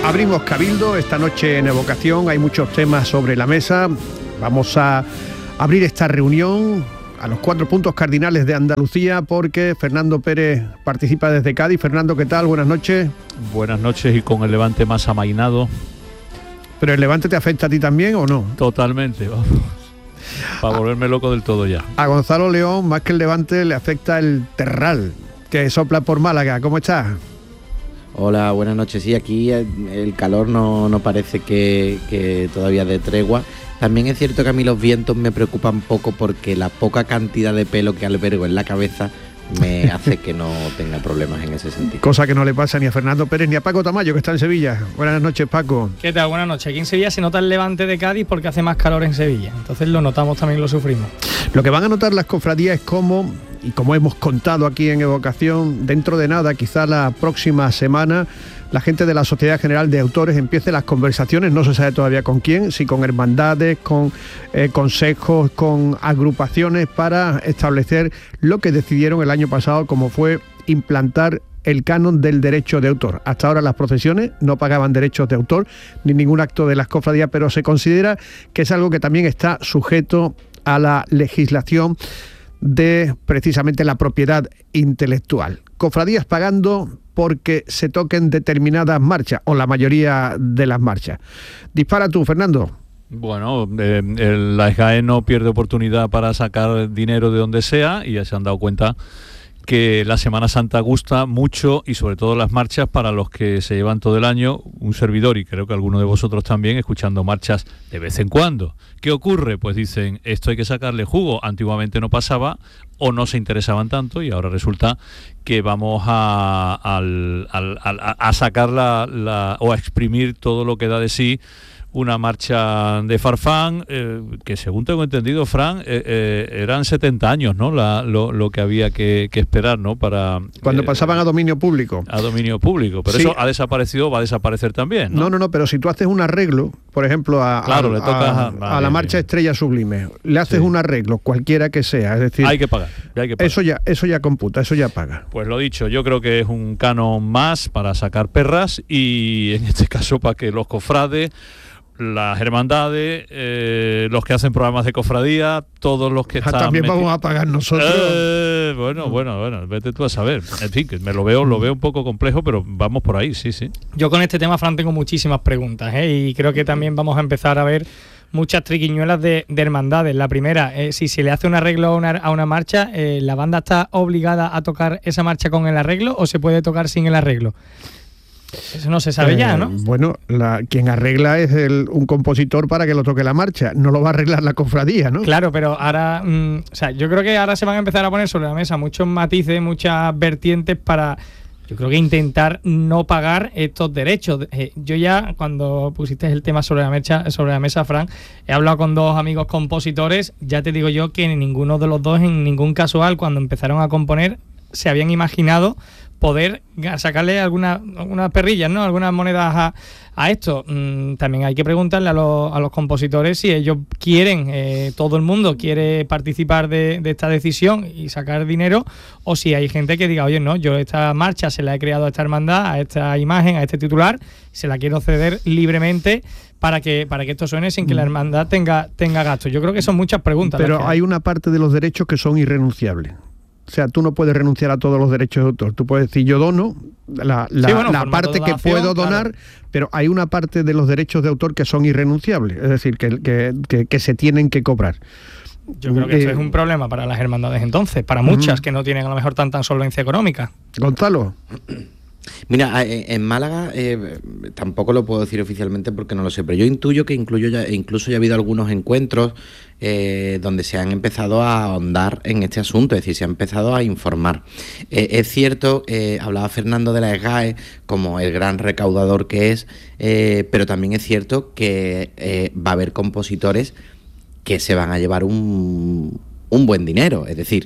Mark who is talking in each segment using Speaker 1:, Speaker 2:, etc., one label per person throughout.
Speaker 1: Abrimos Cabildo esta noche en Evocación, hay muchos temas sobre la mesa. Vamos a abrir esta reunión a los 4 puntos cardinales de Andalucía porque Fernando Pérez participa desde Cádiz. Fernando, ¿qué tal? Buenas noches.
Speaker 2: Buenas noches, y con el Levante más amainado.
Speaker 1: ¿Pero el Levante te afecta a ti también o no?
Speaker 2: Totalmente, vamos. Para volverme loco del todo ya.
Speaker 1: A Gonzalo León, más que el Levante, le afecta el terral que sopla por Málaga. ¿Cómo estás?
Speaker 3: Hola, buenas noches. Sí, aquí el calor no parece que todavía dé tregua. También es cierto que a mí los vientos me preocupan poco porque la poca cantidad de pelo que albergo en la cabeza me hace que no tenga problemas en ese sentido.
Speaker 1: Cosa que no le pasa ni a Fernando Pérez ni a Paco Tamayo, que está en Sevilla. Buenas noches, Paco.
Speaker 4: ¿Qué tal? Buenas noches. Aquí en Sevilla se nota el Levante de Cádiz porque hace más calor en Sevilla. Entonces lo notamos también, lo sufrimos.
Speaker 1: Lo que van a notar las cofradías es cómo, y como hemos contado aquí en Evocación, dentro de nada, quizá la próxima semana, la gente de la Sociedad General de Autores empiece las conversaciones, no se sabe todavía con quién, si con hermandades, con consejos, con agrupaciones, para establecer lo que decidieron el año pasado, como fue implantar el canon del derecho de autor. Hasta ahora las procesiones no pagaban derechos de autor, ni ningún acto de las cofradías, pero se considera que es algo que también está sujeto a la legislación de precisamente la propiedad intelectual. Cofradías pagando porque se toquen determinadas marchas, o la mayoría de las marchas. Dispara tú, Fernando.
Speaker 2: Bueno, la SGAE no pierde oportunidad para sacar dinero de donde sea, y ya se han dado cuenta que la Semana Santa gusta mucho, y sobre todo las marchas para los que se llevan todo el año, un servidor y creo que alguno de vosotros también, escuchando marchas de vez en cuando. ¿Qué ocurre? Pues dicen, esto hay que sacarle jugo. Antiguamente no pasaba o no se interesaban tanto, y ahora resulta que vamos a sacar o a exprimir todo lo que da de sí una marcha de Farfán, que según tengo entendido, Fran, eran 70 años, ¿no? Lo que había que esperar, ¿no? Para
Speaker 1: cuando pasaban a dominio público.
Speaker 2: A dominio público, pero sí. Eso ha desaparecido, va a desaparecer también, ¿no?
Speaker 1: No, pero si tú haces un arreglo, por ejemplo, a la marcha Estrella Sublime, le haces un arreglo, cualquiera que sea, es decir,
Speaker 2: hay que pagar. Eso
Speaker 1: ya computa, eso ya paga.
Speaker 2: Pues lo dicho, yo creo que es un canon más para sacar perras, y en este caso para que los cofrades, las hermandades, los que hacen programas de cofradía, todos los que están...
Speaker 1: También vamos a pagar nosotros.
Speaker 2: Bueno, vete tú a saber. En fin, que lo veo un poco complejo, pero vamos por ahí, sí.
Speaker 4: Yo con este tema, Fran, tengo muchísimas preguntas, y creo que también vamos a empezar a ver muchas triquiñuelas de hermandades. La primera, si se le hace un arreglo a una marcha, ¿la banda está obligada a tocar esa marcha con el arreglo o se puede tocar sin el arreglo? Eso no se sabe ya, ¿no?
Speaker 1: Bueno, quien arregla es un compositor para que lo toque la marcha, no lo va a arreglar la cofradía, ¿no?
Speaker 4: Claro, pero ahora, yo creo que ahora se van a empezar a poner sobre la mesa muchos matices, muchas vertientes para, yo creo que intentar no pagar estos derechos. Yo ya, cuando pusiste el tema sobre la mesa, Fran, he hablado con 2 amigos compositores, ya te digo yo que ninguno de los dos, en ningún casual, cuando empezaron a componer, se habían imaginado poder sacarle algunas perrillas, ¿no? Algunas monedas a esto. También hay que preguntarle a los compositores si ellos quieren, todo el mundo quiere participar de esta decisión y sacar dinero, o si hay gente que diga, oye, no, yo esta marcha se la he creado a esta hermandad, a esta imagen, a este titular, se la quiero ceder libremente para que esto suene sin que la hermandad tenga gastos. Yo creo que son muchas preguntas.
Speaker 1: Pero hay una parte de los derechos que son irrenunciables. O sea, tú no puedes renunciar a todos los derechos de autor. Tú puedes decir, yo dono la parte que puedo donar, claro, pero hay una parte de los derechos de autor que son irrenunciables, es decir, que se tienen que cobrar.
Speaker 4: Yo creo que eso es un problema para las hermandades entonces, para muchas que no tienen a lo mejor tanta solvencia económica.
Speaker 1: Gonzalo.
Speaker 3: Mira, en Málaga tampoco lo puedo decir oficialmente porque no lo sé, pero yo intuyo que incluso ya ha habido algunos encuentros donde se han empezado a ahondar en este asunto, es decir, se ha empezado a informar. Es cierto, hablaba Fernando de la SGAE como el gran recaudador que es, pero también es cierto que va a haber compositores que se van a llevar un buen dinero, es decir,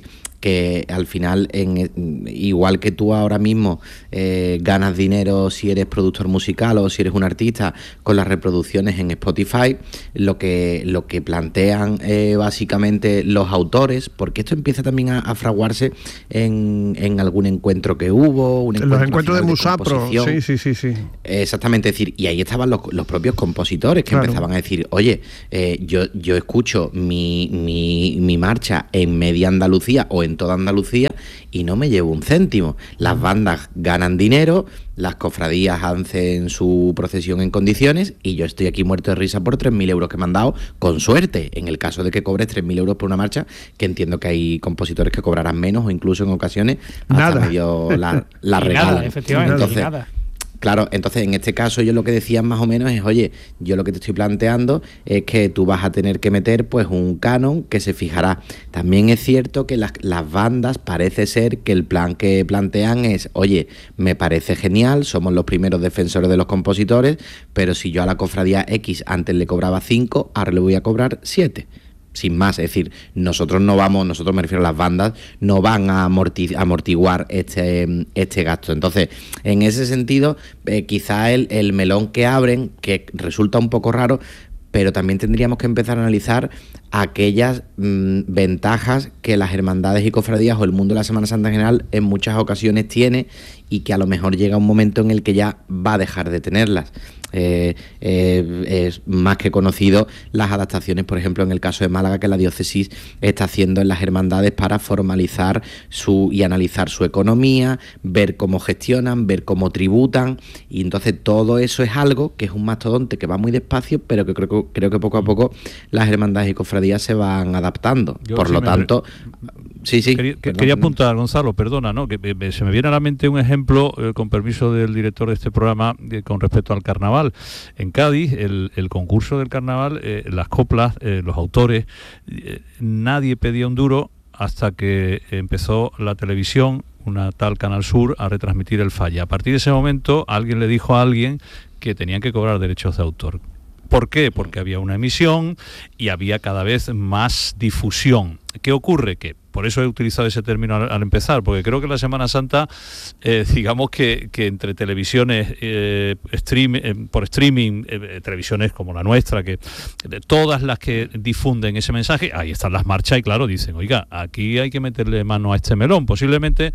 Speaker 3: que al final, igual que tú ahora mismo ganas dinero si eres productor musical o si eres un artista con las reproducciones en Spotify, lo que plantean básicamente los autores, porque esto empieza también a fraguarse en algún encuentro que hubo,
Speaker 1: los encuentros de Musapro, sí.
Speaker 3: Exactamente, es decir, y ahí estaban los propios compositores que empezaban a decir, oye, yo escucho mi marcha en media Andalucía o en toda Andalucía y no me llevo un céntimo. Las bandas ganan dinero, las cofradías hacen su procesión en condiciones y yo estoy aquí muerto de risa por 3.000 euros que me han dado, con suerte, en el caso de que cobres 3.000 euros por una marcha, que entiendo que hay compositores que cobrarán menos o incluso en ocasiones hasta medio la regalan.
Speaker 4: Nada, efectivamente,
Speaker 3: entonces,
Speaker 4: nada.
Speaker 3: Claro, entonces en este caso ellos lo que decían más o menos es, oye, yo lo que te estoy planteando es que tú vas a tener que meter pues un canon que se fijará. También es cierto que las bandas parece ser que el plan que plantean es, oye, me parece genial, somos los primeros defensores de los compositores, pero si yo a la cofradía X antes le cobraba 5, ahora le voy a cobrar 7. Sin más, es decir, nosotros me refiero a las bandas, no van a amortiguar este gasto. Entonces, en ese sentido, quizá el melón que abren, que resulta un poco raro, pero también tendríamos que empezar a analizar aquellas ventajas que las hermandades y cofradías o el mundo de la Semana Santa en general en muchas ocasiones tiene y que a lo mejor llega un momento en el que ya va a dejar de tenerlas. Es más que conocido las adaptaciones, por ejemplo, en el caso de Málaga, que la diócesis está haciendo en las hermandades para formalizar y analizar su economía, ver cómo gestionan, ver cómo tributan, y entonces todo eso es algo que es un mastodonte que va muy despacio, pero que creo que poco a poco las hermandades y cofradías se van adaptando. Por lo tanto... Sí.
Speaker 2: Quería apuntar, Gonzalo, perdona, ¿no? Que se me viene a la mente un ejemplo, con permiso del director de este programa, con respecto al carnaval. En Cádiz, el concurso del carnaval, las coplas, los autores, nadie pedía un duro hasta que empezó la televisión, una tal Canal Sur, a retransmitir el Falla. A partir de ese momento, alguien le dijo a alguien que tenían que cobrar derechos de autor. ¿Por qué? Porque había una emisión y había cada vez más difusión. ¿Qué ocurre? Que por eso he utilizado ese término al empezar, porque creo que la Semana Santa, digamos que entre televisiones por streaming, televisiones como la nuestra, que todas las que difunden ese mensaje, ahí están las marchas y claro, dicen, oiga, aquí hay que meterle mano a este melón. Posiblemente,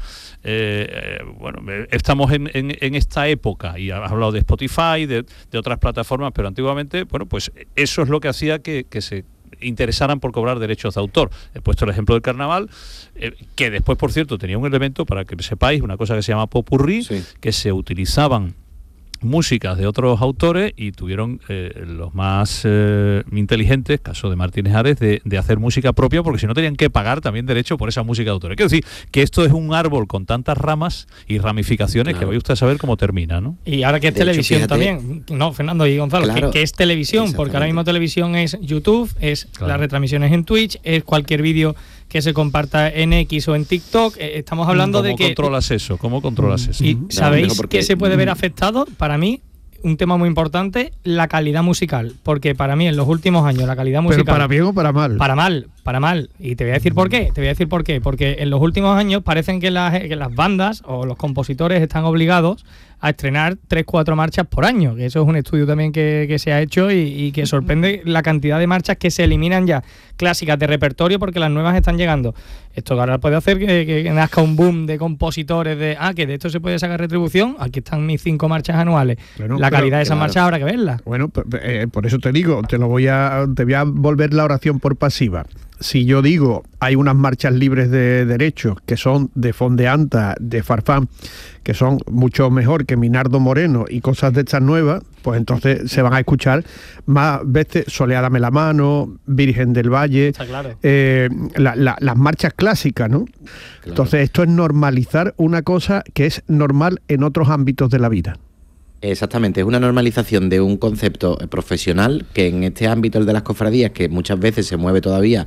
Speaker 2: estamos en esta época, y has hablado de Spotify, de otras plataformas, pero antiguamente, bueno, pues eso es lo que hacía que se interesaran por cobrar derechos de autor. He puesto el ejemplo del carnaval, que después, por cierto, tenía un elemento, para que sepáis, una cosa que se llama popurrí, que se utilizaban músicas de otros autores y tuvieron los más inteligentes, caso de Martínez Ares, de hacer música propia, porque si no tenían que pagar también derecho por esa música de autores. Quiero decir que esto es un árbol con tantas ramas y ramificaciones, que vaya usted a saber cómo termina, ¿no? Y ahora que es televisión, fíjate, también, no, Fernando y Gonzalo, claro, que es televisión, porque ahora mismo televisión es YouTube, es las retransmisiones en Twitch, es cualquier vídeo que se comparta en X o en TikTok. Estamos hablando de que... ¿Cómo controlas eso? ¿Y sabéis que se puede ver afectado? Para mí, un tema muy importante, la calidad musical. Porque para mí, en los últimos años, la calidad musical... ¿Pero para bien o para mal? Para mal. Y te voy a decir por qué. Porque en los últimos años parecen que las bandas o los compositores están obligados a estrenar 3-4 marchas por año, que eso es un estudio también que se ha hecho y que sorprende la cantidad de marchas que se eliminan ya, clásicas de repertorio, porque las nuevas están llegando. Esto ahora puede hacer que nazca un boom de compositores que de esto se puede sacar retribución. Aquí están mis 5 marchas anuales. Claro, la calidad de esas marchas habrá que verla. Bueno, por eso te digo, te voy a volver la oración por pasiva. Si yo digo, hay unas marchas libres de derechos que son de Fondeanta, de Farfán, que son mucho mejor que Minardo Moreno y cosas de estas nuevas, pues entonces se van a escuchar más veces Soleádame la mano, Virgen del Valle, está claro, las marchas clásicas, ¿no? Claro. Entonces esto es normalizar una cosa que es normal en otros ámbitos de la vida.
Speaker 3: Exactamente, es una normalización de un concepto profesional que en este ámbito, el de las cofradías, que muchas veces se mueve todavía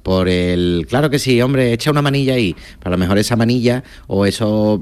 Speaker 3: Claro que sí, hombre, echa una manilla ahí. Pero a lo mejor esa manilla o esos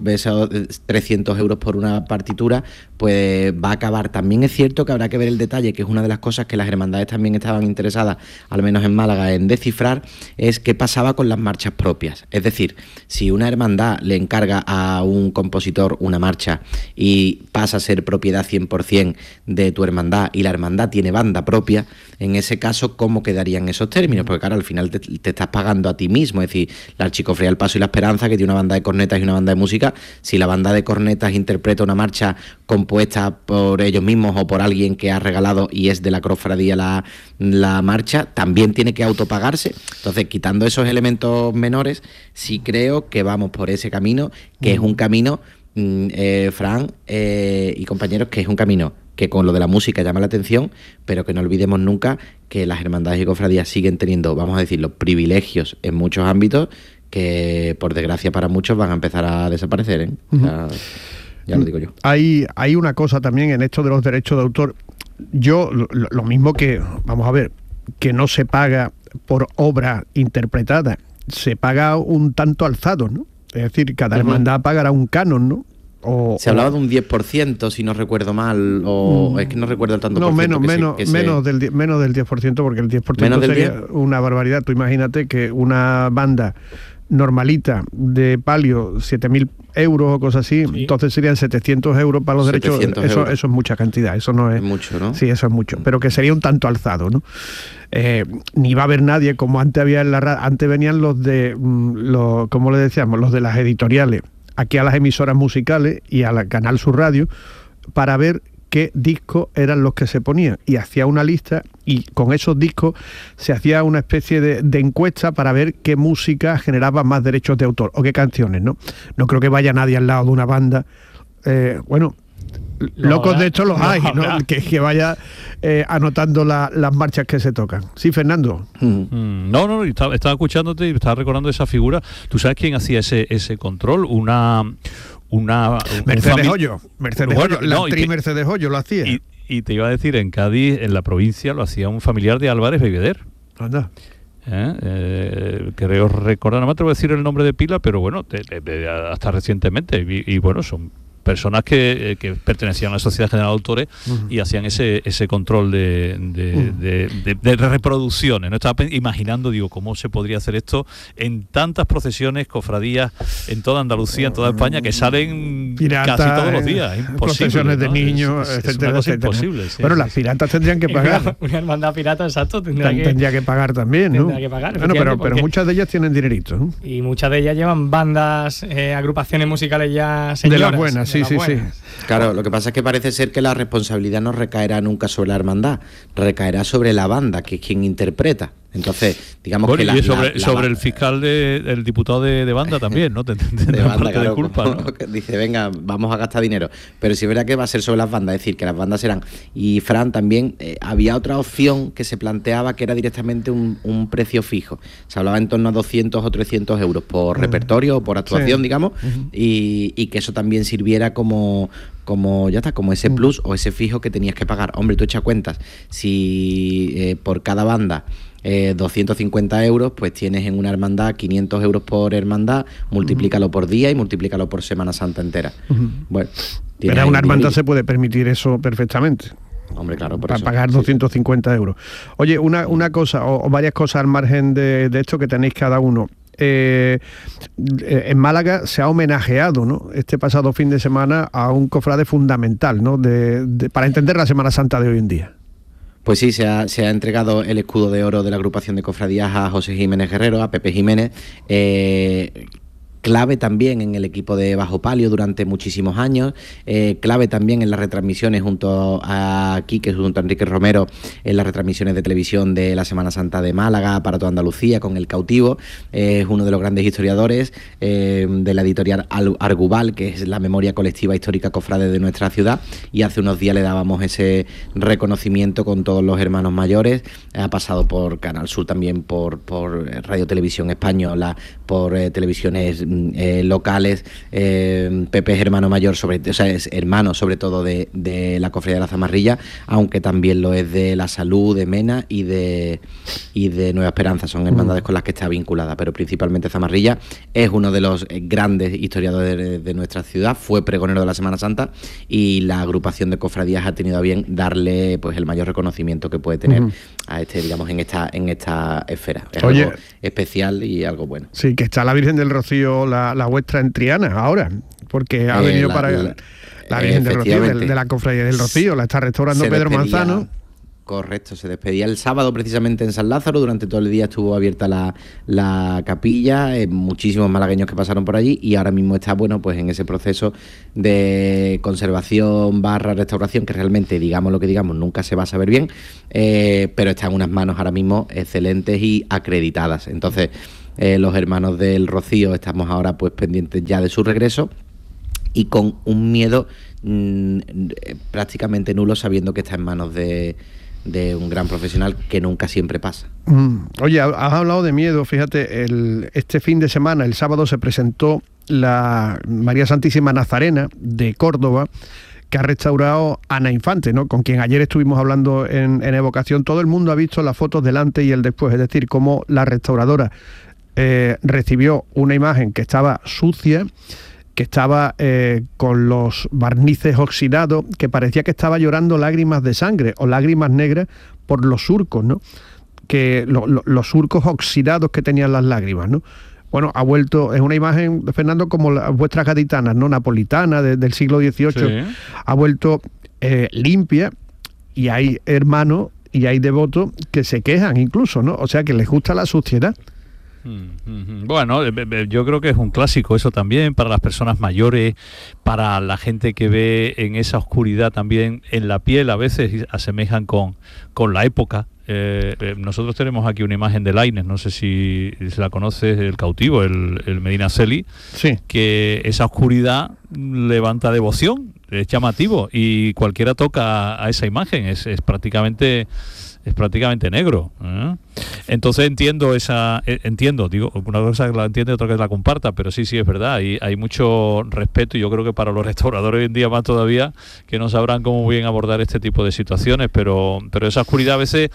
Speaker 3: 300 euros por una partitura, pues va a acabar. También es cierto que habrá que ver el detalle, que es una de las cosas que las hermandades también estaban interesadas, al menos en Málaga, en descifrar, es qué pasaba con las marchas propias. Es decir, si una hermandad le encarga a un compositor una marcha y pasa a ser propiedad 100% de tu hermandad y la hermandad tiene banda propia, en ese caso, ¿cómo quedarían esos términos? Porque claro, al final te estás pagando a ti mismo. Es decir, la Archicofradía del Paso y la Esperanza, que tiene una banda de cornetas y una banda de música, si la banda de cornetas interpreta una marcha compuesta por ellos mismos o por alguien que ha regalado y es de la cofradía la marcha, también tiene que autopagarse. Entonces, quitando esos elementos menores, sí creo que vamos por ese camino, que es un camino, Fran y compañeros, que es un camino que con lo de la música llama la atención, pero que no olvidemos nunca que las hermandades y cofradías siguen teniendo, vamos a decirlo, privilegios en muchos ámbitos que, por desgracia para muchos, van a empezar a desaparecer, ¿eh? O sea, ya lo digo yo.
Speaker 1: Hay una cosa también en esto de los derechos de autor. Yo, lo mismo que, vamos a ver, que no se paga por obra interpretada, se paga un tanto alzado, ¿no? Es decir, cada hermandad pagará un canon, ¿no?
Speaker 3: Se hablaba de un 10%, si no recuerdo mal, o es que no recuerdo el tanto
Speaker 1: no,
Speaker 3: por ciento.
Speaker 1: Menos del 10%, porque el 10% sería una barbaridad. Tú imagínate que una banda normalita de palio, 7.000 euros o cosas así, sí. Entonces serían 700 euros para los derechos. Eso es mucha cantidad, eso no es
Speaker 3: mucho, ¿no?
Speaker 1: Sí, eso es mucho, pero que sería un tanto alzado, ¿no? Ni va a haber nadie, como antes había en la radio, antes venían los de, ¿cómo le decíamos? Los de las editoriales, aquí a las emisoras musicales y a la Canal Sur Radio, para ver qué discos eran los que se ponían, y hacía una lista, y con esos discos se hacía una especie de encuesta para ver qué música generaba más derechos de autor, o qué canciones, ¿no? No creo que vaya nadie al lado de una banda, locos de estos los hay, ¿no? Que vaya anotando las marchas que se tocan. Sí, Fernando.
Speaker 2: No, estaba escuchándote y estaba recordando esa figura. ¿Tú sabes quién hacía ese control?
Speaker 1: Mercedes Hoyo, la actriz Mercedes Hoyo lo hacía.
Speaker 2: Y te iba a decir, en Cádiz, en la provincia, lo hacía un familiar de Álvarez Bebeder.
Speaker 1: Anda.
Speaker 2: Creo recordar, no me atrevo a decir el nombre de pila, pero bueno, hasta recientemente, y bueno, son personas que pertenecían a la Sociedad General de Autores y hacían ese control de reproducciones, ¿no? Estaba imaginando, digo, cómo se podría hacer esto en tantas procesiones, cofradías, en toda Andalucía, en toda España, que salen pirata, casi todos los días.
Speaker 1: Procesiones de niños, etcétera, etcétera.
Speaker 2: Imposible, sí,
Speaker 1: bueno, las piratas tendrían que pagar.
Speaker 4: Una hermandad pirata, exacto,
Speaker 1: tendría que pagar también, ¿no?
Speaker 4: Tendría que pagar.
Speaker 1: Bueno, pero muchas de ellas tienen dinerito, ¿no?
Speaker 4: Y muchas de ellas llevan bandas, agrupaciones musicales ya señoras.
Speaker 1: De las buenas, sí.
Speaker 3: Claro, lo que pasa es que parece ser que la responsabilidad no recaerá nunca sobre la hermandad, recaerá sobre la banda, que es quien interpreta. Entonces, digamos que
Speaker 2: sobre el fiscal el diputado de banda también, ¿no?
Speaker 3: De banda, claro, de culpa, ¿no? Dice, venga, vamos a gastar dinero. Pero sí es verdad que va a ser sobre las bandas, es decir, que las bandas serán. Y Fran, también había otra opción que se planteaba, que era directamente un precio fijo. Se hablaba en torno a 200 o 300 euros por repertorio o por actuación, digamos, y que eso también sirviera como ese plus o ese fijo que tenías que pagar. Hombre, tú echa cuentas, si por cada banda 250 euros, pues tienes en una hermandad 500 euros por hermandad, multiplícalo por día y multiplícalo por Semana Santa entera. Bueno,
Speaker 1: pero una hermandad se puede permitir eso perfectamente.
Speaker 3: Hombre, claro, por
Speaker 1: para
Speaker 3: eso,
Speaker 1: pagar 250 euros. Oye, una cosa, o varias cosas al margen de esto que tenéis cada uno. En Málaga se ha homenajeado, ¿no?, este pasado fin de semana a un cofrade fundamental, ¿no?, para entender la Semana Santa de hoy en día.
Speaker 3: Pues sí, se ha entregado el escudo de oro de la agrupación de cofradías a José Jiménez Guerrero, a Pepe Jiménez, clave también en el equipo de Bajo Palio durante muchísimos años, clave también en las retransmisiones junto a Quique, junto a Enrique Romero, en las retransmisiones de televisión de la Semana Santa de Málaga para toda Andalucía con El Cautivo. Es uno de los grandes historiadores de la editorial Argubal, que es la memoria colectiva histórica cofrade de nuestra ciudad, y hace unos días le dábamos ese reconocimiento con todos los hermanos mayores. Ha pasado por Canal Sur también, por Radio Televisión Española, por televisiones locales. Pepe es hermano mayor, es hermano sobre todo de la Cofradía de la Zamarrilla, aunque también lo es de La Salud, de Mena y de Nueva Esperanza. Son hermandades con las que está vinculada, pero principalmente Zamarrilla. Es uno de los grandes historiadores de nuestra ciudad, fue pregonero de la Semana Santa, y la agrupación de cofradías ha tenido a bien darle pues el mayor reconocimiento que puede tener a digamos, en esta esfera. Es algo especial y algo bueno.
Speaker 1: Sí, que está la Virgen del Rocío, la vuestra en Triana ahora, porque ha venido la Virgen del Rocío, de la Cofradía del Rocío, la está restaurando Pedro Manzano.
Speaker 3: Correcto, se despedía el sábado precisamente en San Lázaro. Durante todo el día estuvo abierta la capilla, muchísimos malagueños que pasaron por allí, y ahora mismo está, bueno, pues en ese proceso de conservación / restauración, que realmente, digamos lo que digamos, nunca se va a saber bien, pero está en unas manos ahora mismo excelentes y acreditadas. Entonces, los hermanos del Rocío estamos ahora pues pendientes ya de su regreso, y con un miedo prácticamente nulo, sabiendo que está en manos de un gran profesional, que nunca siempre pasa.
Speaker 1: Oye, has hablado de miedo. Fíjate, este fin de semana, el sábado, se presentó la María Santísima Nazarena de Córdoba, que ha restaurado Ana Infante, ¿no?, con quien ayer estuvimos hablando en Evocación. Todo el mundo ha visto las fotos del antes y el después, es decir, cómo la restauradora recibió una imagen que estaba sucia, que estaba con los barnices oxidados, que parecía que estaba llorando lágrimas de sangre o lágrimas negras por los surcos, ¿no? Que los surcos oxidados que tenían las lágrimas, ¿no? Bueno, ha vuelto, es una imagen, Fernando, como las vuestras gaditanas, ¿no?, napolitana del siglo XVIII, sí. Ha vuelto limpia, y hay hermanos y hay devotos que se quejan incluso, ¿no? O sea, que les gusta la suciedad.
Speaker 2: Bueno, yo creo que es un clásico eso también, para las personas mayores, para la gente que ve en esa oscuridad también en la piel, a veces asemejan con la época. Nosotros tenemos aquí una imagen de Lainez, no sé si la conoces, el cautivo, el Medinaceli, sí, que esa oscuridad levanta devoción, es llamativo, y cualquiera toca a esa imagen, es prácticamente negro, ¿eh? Entonces entiendo, digo, una cosa que la entiende, otra que la comparta, pero sí es verdad, hay mucho respeto, y yo creo que para los restauradores hoy en día más todavía, que no sabrán cómo bien abordar este tipo de situaciones, pero esa oscuridad a veces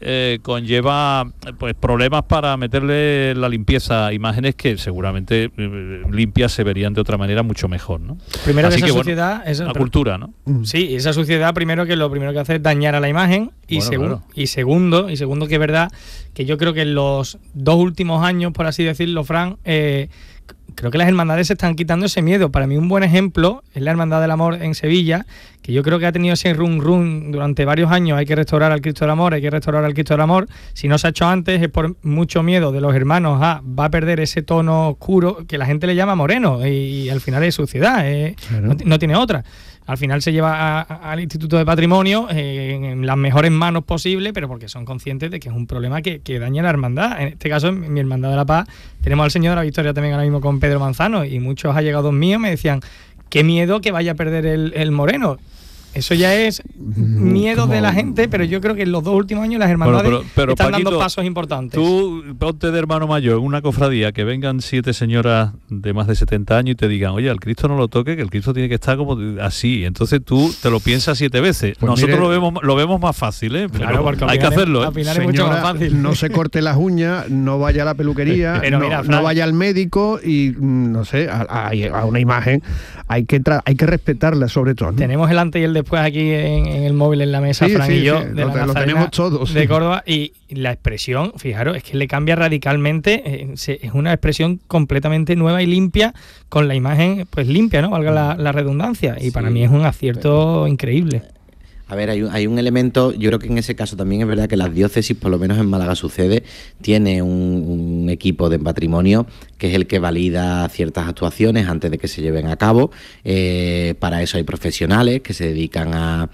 Speaker 2: conlleva pues problemas para meterle la limpieza a imágenes que seguramente limpias se verían de otra manera mucho mejor, ¿no?
Speaker 4: Primero, así que esa suciedad,
Speaker 2: bueno, la cultura, ¿no?
Speaker 4: Sí, esa suciedad, primero, que lo primero que hace es dañar a la imagen, y segundo que es verdad que yo creo que en los 2 últimos años, por así decirlo, Fran, creo que las hermandades se están quitando ese miedo. Para mí un buen ejemplo es la Hermandad del Amor en Sevilla, que yo creo que ha tenido ese run durante varios años. Hay que restaurar al Cristo del Amor, Si no se ha hecho antes es por mucho miedo de los hermanos va a perder ese tono oscuro que la gente le llama moreno, y al final es suciedad, claro. No tiene otra. Al final se lleva al Instituto de Patrimonio en las mejores manos posibles, pero porque son conscientes de que es un problema que daña la hermandad. En este caso, en mi Hermandad de la Paz, tenemos al Señor de la Victoria también ahora mismo con Pedro Manzano, y muchos allegados míos me decían, qué miedo que vaya a perder el moreno. Eso ya es miedo de la gente, pero yo creo que en los 2 últimos años las hermandades pero están Paquito, dando pasos importantes.
Speaker 2: Tú ponte de hermano mayor en una cofradía, que vengan 7 señoras de más de 70 años y te digan, oye, al Cristo no lo toque, que el Cristo tiene que estar como así. Entonces tú te lo piensas 7 veces. Pues nosotros lo vemos más fácil, ¿eh? Pero claro, hay que hacerlo, ¿eh?
Speaker 1: Al final es mucho más fácil. No se corte las uñas, no vaya a la peluquería, no vaya al médico, y no sé, a una imagen hay que respetarla, sobre todo, ¿no?
Speaker 4: Tenemos el antes y el después aquí en el móvil en la mesa, Fran y yo, de la
Speaker 1: lo tenemos todos,
Speaker 4: de Córdoba, y la expresión, fijaros, es que le cambia radicalmente, es una expresión completamente nueva y limpia, con la imagen pues limpia, ¿no?, valga la redundancia, y para mí es un acierto increíble.
Speaker 3: A ver, hay un elemento, yo creo que en ese caso también es verdad que las diócesis, por lo menos en Málaga sucede, tiene un equipo de patrimonio que es el que valida ciertas actuaciones antes de que se lleven a cabo. Para eso hay profesionales que se dedican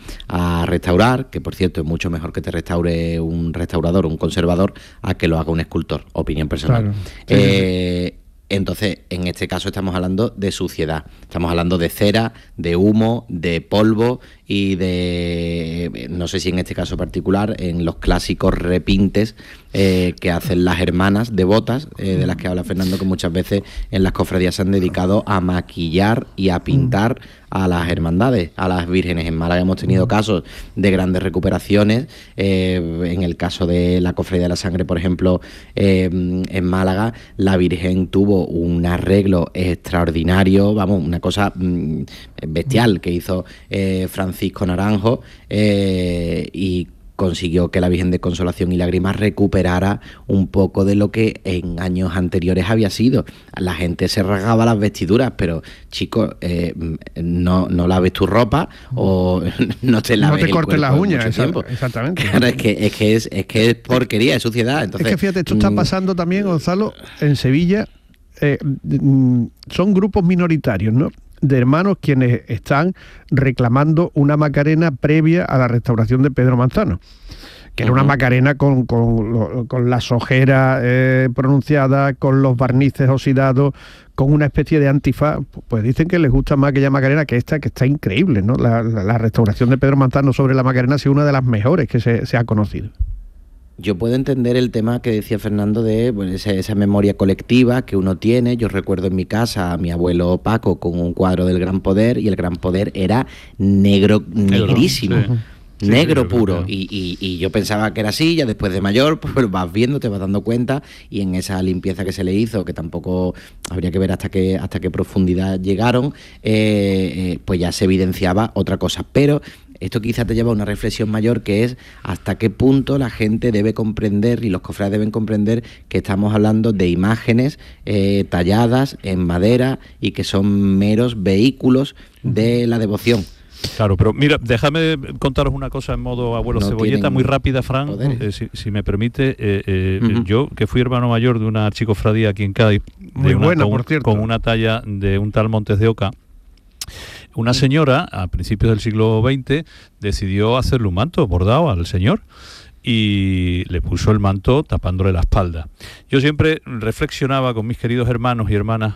Speaker 3: a restaurar, que por cierto es mucho mejor que te restaure un restaurador, un conservador, a que lo haga un escultor, opinión personal. Claro. Sí. Entonces, en este caso estamos hablando de suciedad, estamos hablando de cera, de humo, de polvo, y de, no sé si en este caso particular, en los clásicos repintes que hacen las hermanas devotas, de las que habla Fernando, que muchas veces en las cofradías se han dedicado a maquillar y a pintar a las hermandades, a las vírgenes. En Málaga hemos tenido casos de grandes recuperaciones, en el caso de la Cofradía de la Sangre, por ejemplo, en Málaga, la Virgen tuvo un arreglo extraordinario, vamos, una cosa bestial que hizo Francisco Naranjo, y consiguió que la Virgen de Consolación y Lágrimas recuperara un poco de lo que en años anteriores había sido. La gente se rasgaba las vestiduras, pero chicos, no laves tu ropa o no te laves,
Speaker 1: no te cortes las uñas,
Speaker 3: exactamente. Claro, es que es porquería, es suciedad. Entonces,
Speaker 1: es que fíjate, esto está pasando también, Gonzalo, en Sevilla. Son grupos minoritarios, ¿no?, de hermanos quienes están reclamando una Macarena previa a la restauración de Pedro Manzano, que era una Macarena con las ojeras pronunciadas, con los barnices oxidados, con una especie de antifaz. Pues dicen que les gusta más aquella Macarena que esta, que está increíble, ¿no? La restauración de Pedro Manzano sobre la Macarena ha sido una de las mejores que se ha conocido.
Speaker 3: Yo puedo entender el tema que decía Fernando de esa memoria colectiva que uno tiene. Yo recuerdo en mi casa a mi abuelo Paco con un cuadro del Gran Poder, y el Gran Poder era negrísimo. Sí. Negro puro, y yo pensaba que era así. Ya después de mayor pues vas viendo, te vas dando cuenta, y en esa limpieza que se le hizo, que tampoco habría que ver hasta qué profundidad llegaron, pues ya se evidenciaba otra cosa. Pero esto quizá te lleva a una reflexión mayor, que es hasta qué punto la gente debe comprender, y los cofrades deben comprender, que estamos hablando de imágenes talladas en madera y que son meros vehículos de la devoción.
Speaker 2: Claro, pero mira, déjame contaros una cosa en modo abuelo cebolleta, muy rápida, Fran, si me permite. Yo, que fui hermano mayor de una archicofradía aquí en Cádiz,
Speaker 1: muy buena, por cierto,
Speaker 2: con una talla de un tal Montes de Oca, una señora, a principios del siglo XX, decidió hacerle un manto bordado al señor y le puso el manto tapándole la espalda. Yo siempre reflexionaba con mis queridos hermanos y hermanas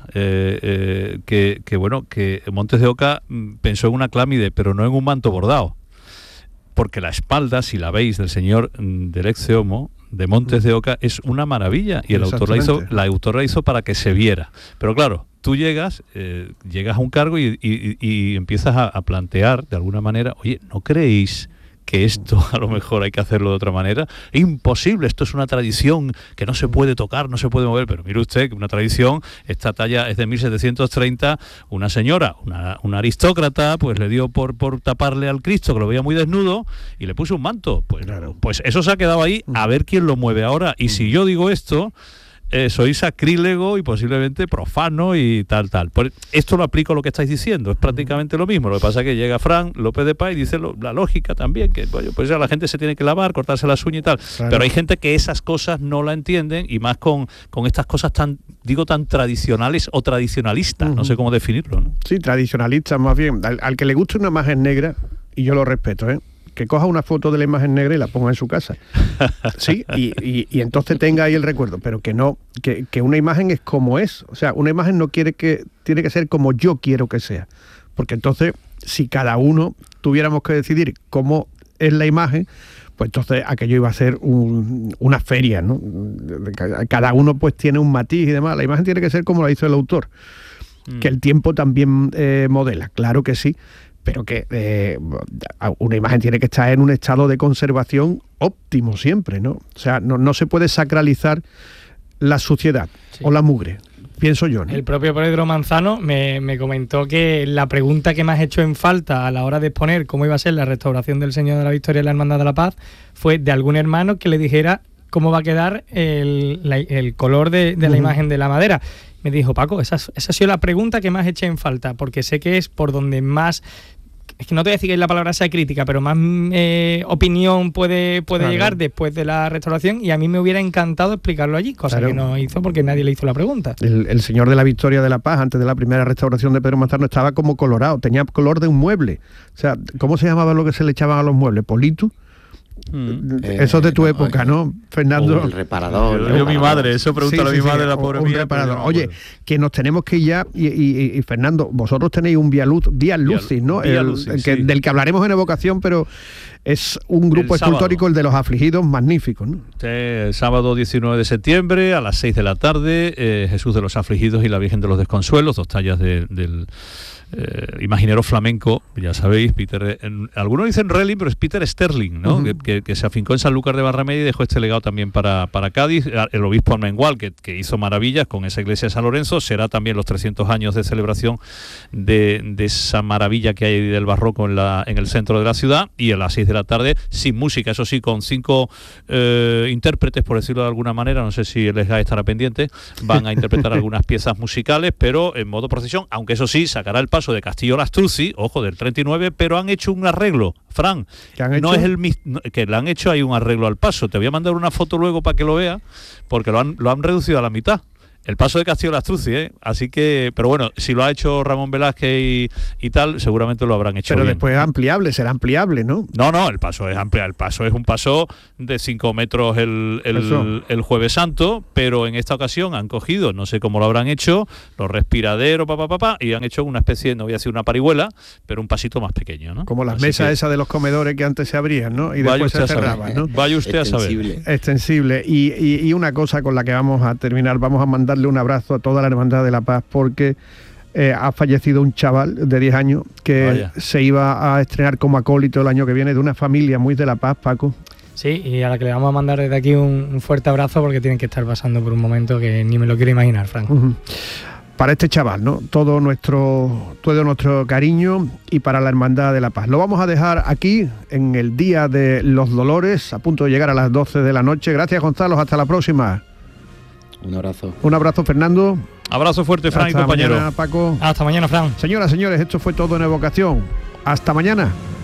Speaker 2: que Montes de Oca pensó en una clámide, pero no en un manto bordado, porque la espalda, si la veis, del señor del Exeomo de Montes de Oca es una maravilla, y el autor la autora hizo para que se viera. Pero claro, tú llegas a un cargo y empiezas a plantear de alguna manera, oye, ¿no creéis que esto a lo mejor hay que hacerlo de otra manera? Imposible, esto es una tradición que no se puede tocar, no se puede mover. Pero mire usted que una tradición, esta talla es de 1730, una señora, una aristócrata, pues le dio por taparle al Cristo, que lo veía muy desnudo, y le puso un manto. Pues, claro, pues eso se ha quedado ahí, a ver quién lo mueve ahora. Y si yo digo esto, soy sacrílego y posiblemente profano y tal. Por esto lo aplico a lo que estáis diciendo, es prácticamente lo mismo. Lo que pasa es que llega Fran López de Paz y dice la lógica también, que pues ya la gente se tiene que lavar, cortarse las uñas y tal. Claro. Pero hay gente que esas cosas no la entienden, y más con estas cosas tan tradicionales o tradicionalistas, no sé cómo definirlo, ¿no? Sí,
Speaker 1: tradicionalistas más bien. Al que le guste una imagen negra, y yo lo respeto, que coja una foto de la imagen negra y la ponga en su casa. Sí, y entonces tenga ahí el recuerdo, pero que no, que una imagen es como es. O sea, una imagen tiene que ser como yo quiero que sea. Porque entonces, si cada uno tuviéramos que decidir cómo es la imagen, pues entonces aquello iba a ser una feria, ¿no? Cada uno pues tiene un matiz y demás. La imagen tiene que ser como la hizo el autor. Que el tiempo también modela, claro que sí, pero que una imagen tiene que estar en un estado de conservación óptimo siempre, ¿no? O sea, no se puede sacralizar la suciedad o la mugre, pienso yo, ¿no?
Speaker 4: El propio Pedro Manzano me comentó que la pregunta que más echó en falta a la hora de exponer cómo iba a ser la restauración del Señor de la Victoria y la Hermandad de la Paz fue de algún hermano que le dijera cómo va a quedar el color de la imagen de la madera. Me dijo, Paco, esa ha sido la pregunta que más eché en falta, porque sé que es por donde más, es que no te voy a decir que la palabra sea crítica, pero más opinión puede llegar después de la restauración, y a mí me hubiera encantado explicarlo allí, cosa que no hizo porque nadie le hizo la pregunta.
Speaker 1: El Señor de la Victoria de la Paz, antes de la primera restauración de Pedro Manzano, estaba como colorado, tenía color de un mueble. O sea, ¿cómo se llamaba lo que se le echaban a los muebles? ¿Politu? Eso es de tu época, ¿no, Fernando?
Speaker 3: El reparador.
Speaker 2: Yo mi madre, eso pregúntale a mi madre, la pobre
Speaker 1: un
Speaker 2: mía.
Speaker 1: reparador. Oye, que nos tenemos que ir ya, y Fernando, vosotros tenéis un Vía Lucis, ¿no?
Speaker 2: Vía Lucis, sí.
Speaker 1: Del que hablaremos en Evocación, pero es un grupo escultórico, el de los Afligidos, magnífico, ¿no?
Speaker 2: El sábado 19 de septiembre a las 6 de la tarde, Jesús de los Afligidos y la Virgen de los Desconsuelos, 2 tallas del imaginero flamenco, ya sabéis, Peter, algunos dicen Relling, pero es Peter Sterling, ¿no? Uh-huh. que se afincó en Sanlúcar de Barrameda y dejó este legado también para Cádiz. El obispo Armengual, que hizo maravillas con esa iglesia de San Lorenzo, será también los 300 años de celebración de esa maravilla que hay del barroco en el centro de la ciudad, y a las 6 de la tarde, sin música, eso sí, con 5 intérpretes, por decirlo de alguna manera, no sé si el SGAE estará pendiente, van a interpretar algunas piezas musicales, pero en modo procesión, aunque eso sí, sacará el paso de Castillo Lastruzzi, ojo, del 39, pero han hecho un arreglo, Fran, no es el mismo, que le han hecho ahí un arreglo al paso. Te voy a mandar una foto luego para que lo veas, porque lo han reducido a la mitad. El paso de Castillo Lastruzzi, así que, pero bueno, si lo ha hecho Ramón Velázquez y tal, seguramente lo habrán hecho.
Speaker 1: Pero
Speaker 2: bien.
Speaker 1: Después será ampliable, ¿no?
Speaker 2: No, el paso es amplio, el paso es un paso de 5 metros el Jueves Santo, pero en esta ocasión han cogido, no sé cómo lo habrán hecho, los respiraderos, y han hecho una especie, no voy a decir una parihuela, pero un pasito más pequeño, ¿no?
Speaker 1: Como las mesas esas de los comedores que antes se abrían, ¿no? Y después se cerraban, ¿no?
Speaker 2: Vaya usted a saber.
Speaker 1: Extensible. Y una cosa con la que vamos a terminar, vamos a mandarle un abrazo a toda la Hermandad de la Paz, porque ha fallecido un chaval de 10 años que se iba a estrenar como acólito el año que viene, de una familia muy de La Paz, Paco.
Speaker 4: Sí, y a la que le vamos a mandar desde aquí un fuerte abrazo, porque tienen que estar pasando por un momento que ni me lo quiero imaginar, Frank.
Speaker 1: Uh-huh. Para este chaval, ¿no? Todo nuestro cariño, y para la Hermandad de la Paz. Lo vamos a dejar aquí en el Día de los Dolores, a punto de llegar a las 12 de la noche. Gracias, Gonzalo, hasta la próxima.
Speaker 3: Un abrazo.
Speaker 1: Un abrazo, Fernando.
Speaker 2: Abrazo fuerte, Fran, y compañero.
Speaker 1: Mañana, Paco.
Speaker 4: Hasta mañana, Fran.
Speaker 1: Señoras, señores, esto fue todo en Evocación. Hasta mañana.